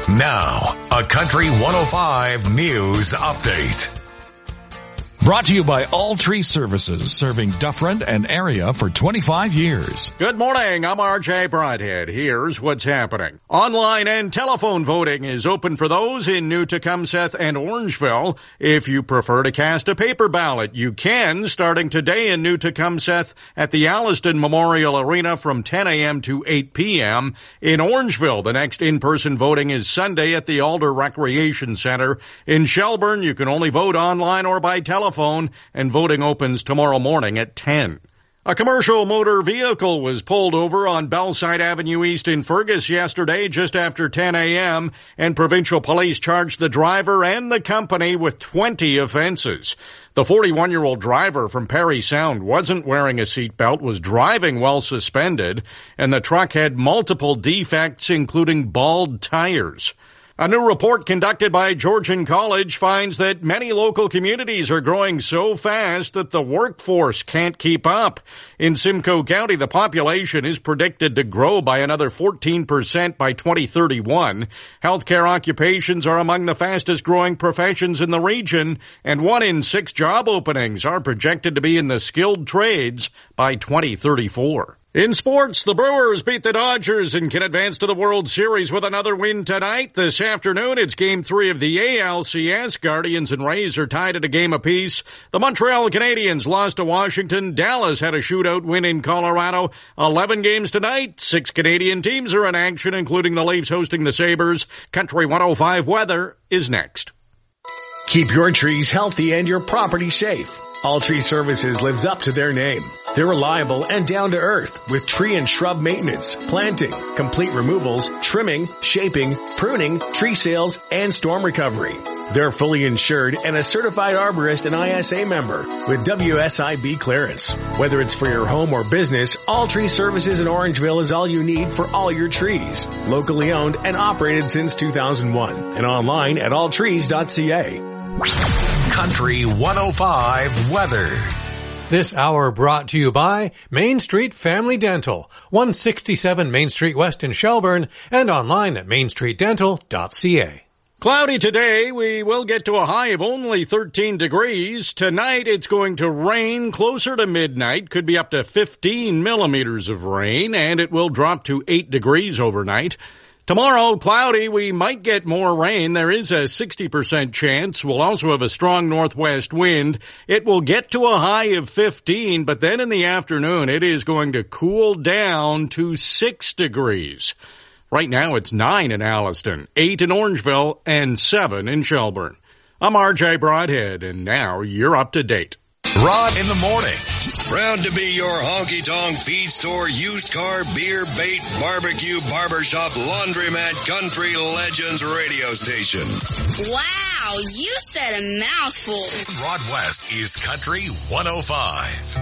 Now, a Country 105 News Update. Brought to you by All Tree Services, serving Dufferin and area for 25 years. Good morning, I'm RJ Broadhead. Here's what's happening. Online and telephone voting is open for those in New Tecumseth and Orangeville. If you prefer to cast a paper ballot, you can, starting today in New Tecumseth at the Alliston Memorial Arena from 10 a.m. to 8 p.m. In Orangeville, the next in-person voting is Sunday at the Alder Recreation Center. In Shelburne, you can only vote online or by telephone, and voting opens tomorrow morning at 10. A commercial motor vehicle was pulled over on Bellside Avenue East in Fergus yesterday just after 10 a.m., and provincial police charged the driver and the company with 20 offenses. The 41-year-old driver from Parry Sound wasn't wearing a seatbelt, was driving while suspended, and the truck had multiple defects, including bald tires. A new report conducted by Georgian College finds that many local communities are growing so fast that the workforce can't keep up. In Simcoe County, the population is predicted to grow by another 14% by 2031. Healthcare occupations are among the fastest growing professions in the region, and 1 in 6 job openings are projected to be in the skilled trades by 2034. In sports, the Brewers beat the Dodgers and can advance to the World Series with another win tonight. This afternoon, it's Game 3 of the ALCS. Guardians and Rays are tied at a game apiece. The Montreal Canadiens lost to Washington. Dallas had a shootout win in Colorado. 11 games tonight. 6 Canadian teams are in action, including the Leafs hosting the Sabres. Country 105 weather is next. Keep your trees healthy and your property safe. All Tree Services lives up to their name. They're reliable and down to earth with tree and shrub maintenance, planting, complete removals, trimming, shaping, pruning, tree sales, and storm recovery. They're fully insured and a certified arborist and ISA member with WSIB clearance. Whether it's for your home or business, All Tree Services in Orangeville is all you need for all your trees. Locally owned and operated since 2001 and online at alltrees.ca. Country 105 weather. This hour brought to you by Main Street Family Dental, 167 Main Street West in Shelburne, and online at mainstreetdental.ca. Cloudy today. We will get to a high of only 13 degrees. Tonight, it's going to rain closer to midnight. Could be up to 15 millimeters of rain, and it will drop to 8 degrees overnight. Tomorrow, cloudy. We might get more rain. There is a 60% chance. We'll also have a strong northwest wind. It will get to a high of 15, but then in the afternoon, it is going to cool down to 6 degrees. Right now, it's 9 in Alliston, 8 in Orangeville, and 7 in Shelburne. I'm RJ Broadhead, and now you're up to date. Rod in the morning. Proud to be your honky-tonk feed store, used car, beer, bait, barbecue, barbershop, laundromat, country legends radio station. Wow, you said a mouthful. Rod West is Country 105.